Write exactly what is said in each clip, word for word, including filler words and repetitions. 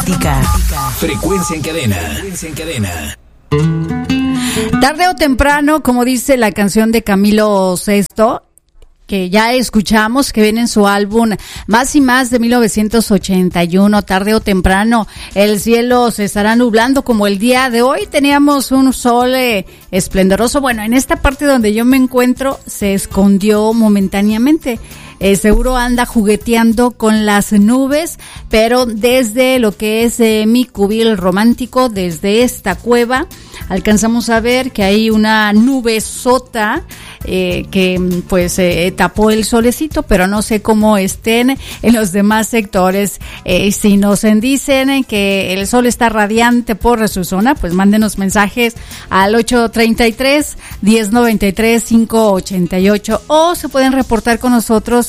romántica. Frecuencia en cadena. Frecuencia en cadena. Tarde o temprano, como dice la canción de Camilo Sesto, que ya escuchamos, que viene en su álbum Más y Más de mil novecientos ochenta y uno, tarde o temprano el cielo se estará nublando como el día de hoy. Teníamos un sol eh, esplendoroso. Bueno, en esta parte donde yo me encuentro se escondió momentáneamente. Eh, seguro anda jugueteando con las nubes, pero desde lo que es eh, mi cubil romántico, desde esta cueva, alcanzamos a ver que hay una nube sota eh, que pues eh, tapó el solecito, pero no sé cómo estén en los demás sectores. Eh, si nos dicen que el sol está radiante por su zona, pues mándenos mensajes al ocho treinta y tres, diez noventa y tres, cinco ochenta y ocho, o se pueden reportar con nosotros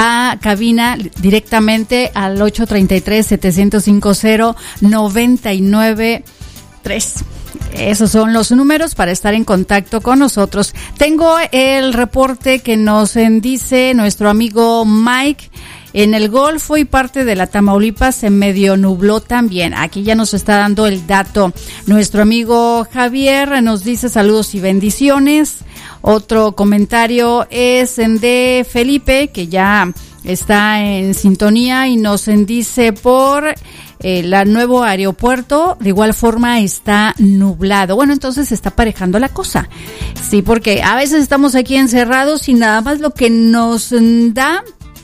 a cabina directamente al ocho treinta y tres, setecientos cincuenta, noventa y nueve tres. Esos son los números para estar en contacto con nosotros. Tengo el reporte que nos dice nuestro amigo Mike. En el Golfo y parte de la Tamaulipas se medio nubló también. Aquí ya nos está dando el dato. Nuestro amigo Javier nos dice saludos y bendiciones. Otro comentario es de Felipe, que ya está en sintonía y nos dice por el eh, nuevo aeropuerto, de igual forma está nublado. Bueno, entonces se está aparejando la cosa. Sí, porque a veces estamos aquí encerrados y nada más lo que nos da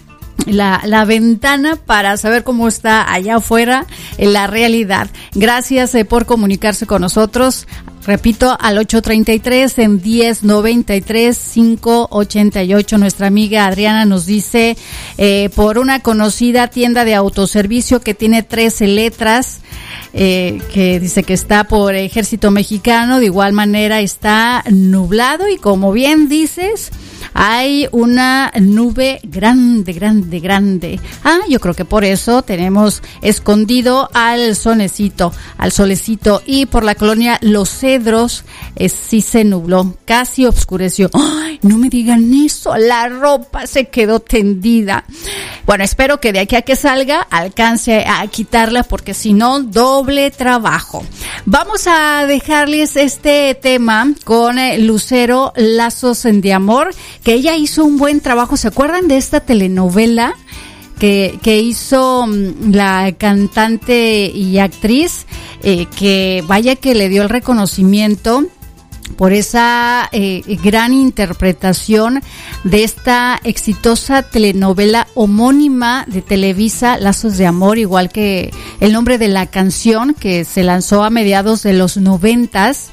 La, la ventana para saber cómo está allá afuera en la realidad. Gracias eh, por comunicarse con nosotros. Repito, al ocho treinta y tres, en diez noventa y tres, cinco ochenta y ocho. Nuestra amiga Adriana nos dice, eh, por una conocida tienda de autoservicio que tiene trece letras, eh, que dice que está por Ejército Mexicano. De igual manera está nublado y, como bien dices, hay una nube grande, grande, grande. Ah, yo creo que por eso tenemos escondido al solecito, al solecito. Y por la colonia Los Cedros eh, sí se nubló, casi oscureció. ¡Ay, no me digan eso! La ropa se quedó tendida. Bueno, espero que de aquí a que salga alcance a quitarla, porque si no, doble trabajo. Vamos a dejarles este tema con eh, Lucero, Lazos de Amor, que ella hizo un buen trabajo. ¿Se acuerdan de esta telenovela que, que hizo la cantante y actriz? Eh, que vaya que le dio el reconocimiento por esa eh, gran interpretación de esta exitosa telenovela homónima de Televisa, Lazos de Amor, igual que el nombre de la canción, que se lanzó a mediados de los noventas,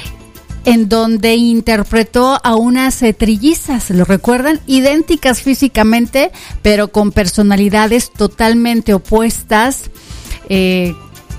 en donde interpretó a unas trillizas, ¿lo recuerdan? Idénticas físicamente, pero con personalidades totalmente opuestas. Eh,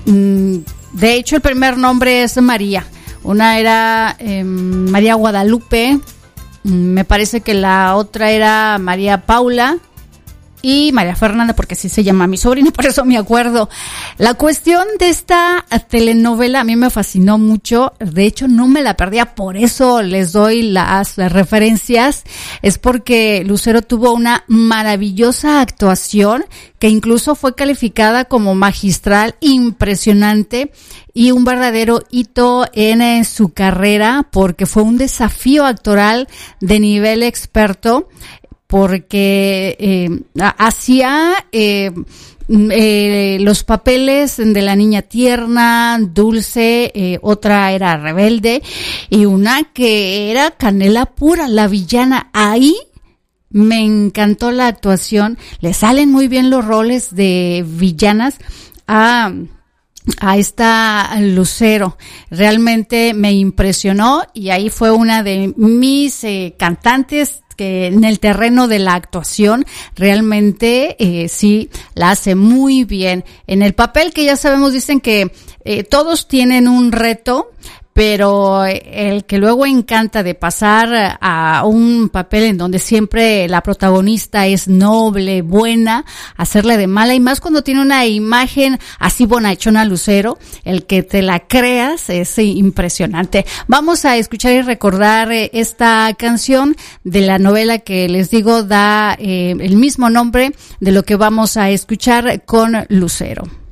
de hecho, el primer nombre es María. Una era eh, María Guadalupe, me parece que la otra era María Paula y María Fernanda, porque así se llama mi sobrina, por eso me acuerdo. La cuestión de esta telenovela a mí me fascinó mucho, de hecho no me la perdía, por eso les doy las referencias, es porque Lucero tuvo una maravillosa actuación que incluso fue calificada como magistral, impresionante y un verdadero hito en, en su carrera, porque fue un desafío actoral de nivel experto, porque eh, hacía eh, eh, los papeles de la niña tierna, dulce, eh, otra era rebelde y una que era canela pura, la villana. Ahí me encantó la actuación, le salen muy bien los roles de villanas a... a esta Lucero. Realmente me impresionó y ahí fue una de mis eh, cantantes que en el terreno de la actuación realmente eh, sí la hace muy bien. En el papel, que ya sabemos, dicen que eh, todos tienen un reto, pero el que luego encanta de pasar a un papel en donde siempre la protagonista es noble, buena, hacerle de mala, y más cuando tiene una imagen así bonachona, Lucero, el que te la creas es impresionante. Vamos a escuchar y recordar esta canción de la novela que les digo da eh, el mismo nombre de lo que vamos a escuchar con Lucero.